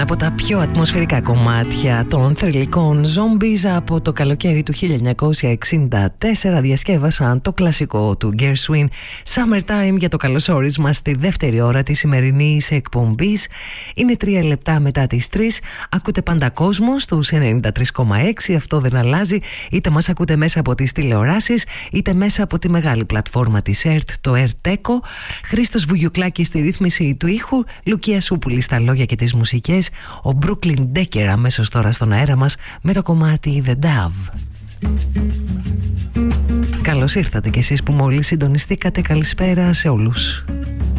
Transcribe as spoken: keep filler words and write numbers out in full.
Ένα από τα πιο ατμοσφαιρικά κομμάτια των θρυλικών Zombies από το καλοκαίρι του χίλια εννιακόσια εξήντα τέσσερα διασκεύασαν το κλασικό του Gershwin Summertime για το καλωσόρισμα στη δεύτερη ώρα της σημερινής εκπομπής. Είναι τρία λεπτά μετά τις τρεις. Ακούτε πάντα κόσμο στους ενενήντα τρία κόμμα έξι. Αυτό δεν αλλάζει. Είτε μας ακούτε μέσα από τις τηλεοράσεις, είτε μέσα από τη μεγάλη πλατφόρμα της ΕΡΤ, το ΕΡΤΕΚΟ. Χρήστος Βουγιουκλάκης στη ρύθμιση του ήχου, Λουκία Σούπουλη στα λόγια και τις μουσικές, ο Brooklyn Decker αμέσως τώρα στον αέρα μας με το κομμάτι The Dove. Καλώς ήρθατε κι εσείς που μόλις συντονιστήκατε. Καλησπέρα σε όλους.